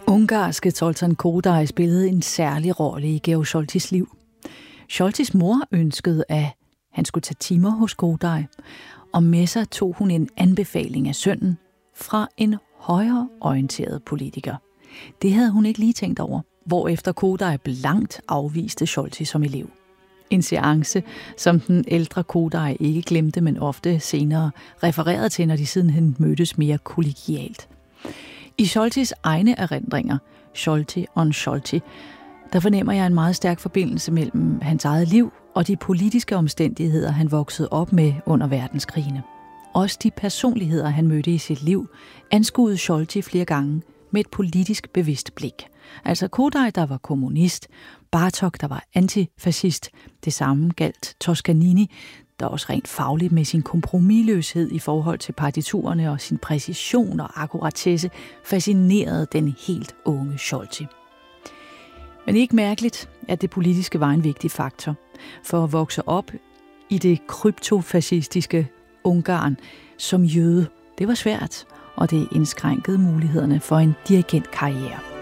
Ungarske Zoltán Kodály spillede en særlig rolle i Georg Scholtis liv. Scholtis mor ønskede, at han skulle tage timer hos Kodály, og med sig tog hun en anbefaling af sønnen fra en højreorienteret politiker. Det havde hun ikke lige tænkt over, hvorefter Kodály blankt afviste Scholti som elev. En seance, som den ældre Kodály ikke glemte, men ofte senere refererede til, når de sidenhen mødtes mere kollegialt. I Scholtis egne erindringer, Scholti on Scholti, der fornemmer jeg en meget stærk forbindelse mellem hans eget liv og de politiske omstændigheder, han voksede op med under verdenskrigene. Også de personligheder, han mødte i sit liv, anskuede Scholti flere gange med et politisk bevidst blik. Altså Kodály, der var kommunist, Bartók, der var antifascist, det samme galt Toscanini, der også rent fagligt med sin kompromisløshed i forhold til partiturerne og sin præcision og akkuratesse fascinerede den helt unge Scholti. Men ikke mærkeligt, at det politiske var en vigtig faktor. For at vokse op i det kryptofascistiske Ungarn som jøde, det var svært, og det indskrænkede mulighederne for en dirigentkarriere.